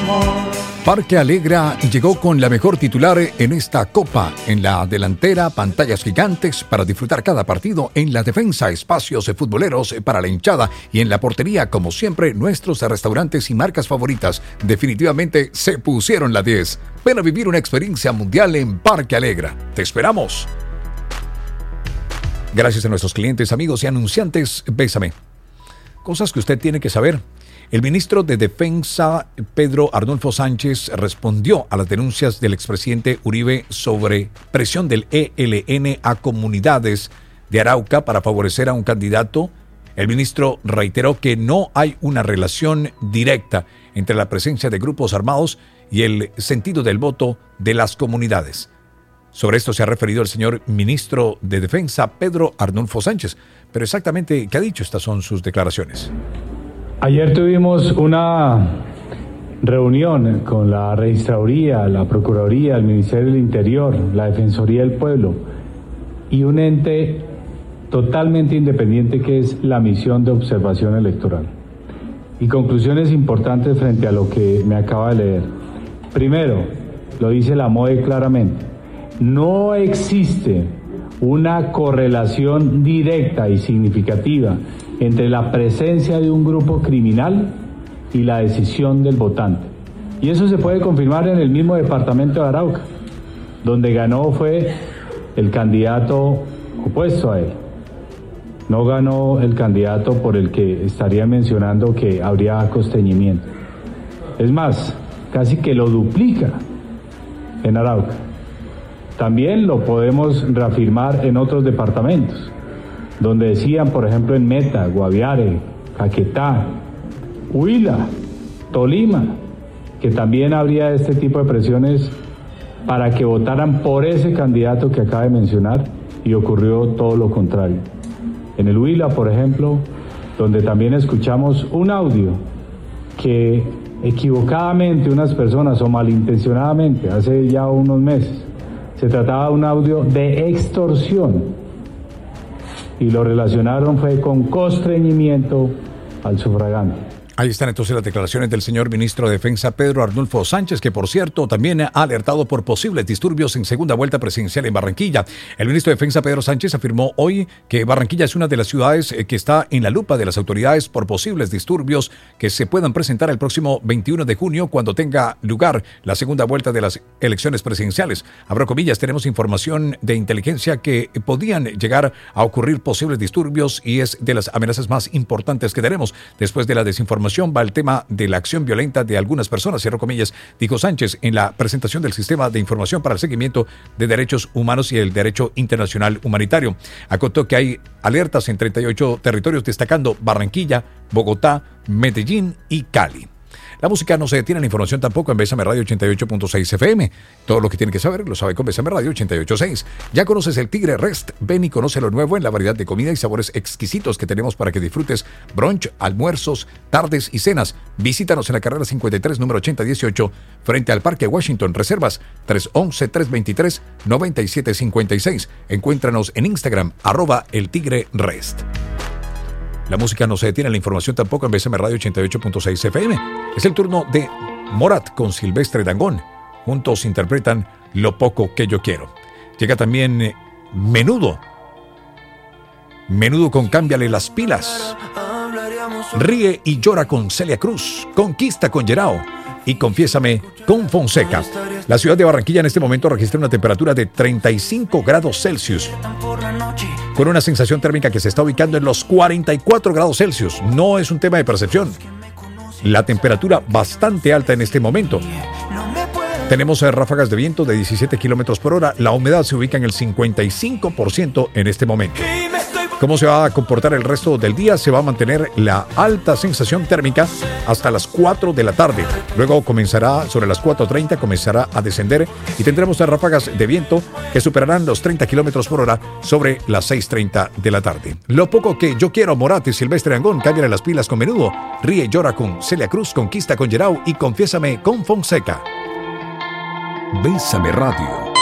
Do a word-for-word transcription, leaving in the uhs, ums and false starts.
Parque Alegra llegó con la mejor titular en esta copa. En la delantera, pantallas gigantes para disfrutar cada partido. En la defensa, espacios futboleros para la hinchada. Y en la portería, como siempre, nuestros restaurantes y marcas favoritas. Definitivamente se pusieron la diez. Ven a vivir una experiencia mundial en Parque Alegra. ¡Te esperamos! Gracias a nuestros clientes, amigos y anunciantes, Bésame. Cosas que usted tiene que saber. El ministro de Defensa, Pedro Arnulfo Sánchez, respondió a las denuncias del expresidente Uribe sobre presión del E L N a comunidades de Arauca para favorecer a un candidato. El ministro reiteró que no hay una relación directa entre la presencia de grupos armados y el sentido del voto de las comunidades. Sobre esto se ha referido el señor ministro de Defensa, Pedro Arnulfo Sánchez. Pero exactamente, ¿qué ha dicho? Estas son sus declaraciones. Ayer tuvimos una reunión con la Registraduría, la Procuraduría, el Ministerio del Interior, la Defensoría del Pueblo y un ente totalmente independiente que es la Misión de Observación Electoral. Y conclusiones importantes frente a lo que me acaba de leer. Primero, lo dice la M O E claramente, no existe una correlación directa y significativa entre la presencia de un grupo criminal y la decisión del votante. Y eso se puede confirmar en el mismo departamento de Arauca, donde ganó fue el candidato opuesto a él. No ganó el candidato por el que estaría mencionando que habría costeñimiento. Es más, casi que lo duplica en Arauca. También lo podemos reafirmar en otros departamentos, donde decían, por ejemplo, en Meta, Guaviare, Caquetá, Huila, Tolima, que también habría este tipo de presiones para que votaran por ese candidato que acaba de mencionar, y ocurrió todo lo contrario. En el Huila, por ejemplo, donde también escuchamos un audio que equivocadamente unas personas o malintencionadamente, hace ya unos meses, se trataba de un audio de extorsión y lo relacionaron fue con constreñimiento al sufragante. Ahí están entonces las declaraciones del señor ministro de Defensa, Pedro Arnulfo Sánchez, que por cierto también ha alertado por posibles disturbios en segunda vuelta presidencial en Barranquilla. El ministro de Defensa, Pedro Sánchez, afirmó hoy que Barranquilla es una de las ciudades que está en la lupa de las autoridades por posibles disturbios que se puedan presentar el próximo veintiuno de junio cuando tenga lugar la segunda vuelta de las elecciones presidenciales. Abro comillas, tenemos información de inteligencia que podían llegar a ocurrir posibles disturbios y es de las amenazas más importantes que tenemos después de la desinformación. Va el tema de la acción violenta de algunas personas, cierro comillas, dijo Sánchez en la presentación del Sistema de Información para el Seguimiento de Derechos Humanos y el Derecho Internacional Humanitario. Acotó que hay alertas en treinta y ocho territorios, destacando Barranquilla, Bogotá, Medellín y Cali. La música no se detiene, la información tampoco en Bésame Radio ochenta y ocho punto seis F M. Todo lo que tiene que saber lo sabe con Bésame Radio ochenta y ocho punto seis. Ya conoces el Tigre Rest. Ven y conoce lo nuevo en la variedad de comida y sabores exquisitos que tenemos para que disfrutes brunch, almuerzos, tardes y cenas. Visítanos en la carrera cincuenta y tres, número ochenta dieciocho, frente al Parque Washington. Reservas tres once, tres veintitrés, noventa y siete cincuenta y seis. Encuéntranos en Instagram, arroba el Tigre Rest. La música no se detiene, la información tampoco en Bésame Radio ochenta y ocho punto seis F M. Es el turno de Morat con Silvestre Dangond. Juntos interpretan Lo Poco Que Yo Quiero. Llega también eh, Menudo. Menudo con Cámbiale las Pilas. Ríe y Llora con Celia Cruz. Conquista con Yerao. Y Confiésame con Fonseca. La ciudad de Barranquilla en este momento registra una temperatura de treinta y cinco grados Celsius, con una sensación térmica que se está ubicando en los cuarenta y cuatro grados Celsius. No es un tema de percepción. La temperatura bastante alta en este momento. Tenemos ráfagas de viento de diecisiete kilómetros por hora. La humedad se ubica en el cincuenta y cinco por ciento en este momento. ¿Cómo se va a comportar el resto del día? Se va a mantener la alta sensación térmica hasta las cuatro de la tarde. Luego comenzará, sobre las cuatro treinta, comenzará a descender y tendremos las ráfagas de viento que superarán los treinta kilómetros por hora sobre las seis treinta de la tarde. Lo Poco Que Yo Quiero, Morat y Silvestre Dangond. Cámbiale las pilas con Menudo. Ríe y Llora con Celia Cruz. Conquista con Yerao y Confiésame con Fonseca. Bésame Radio.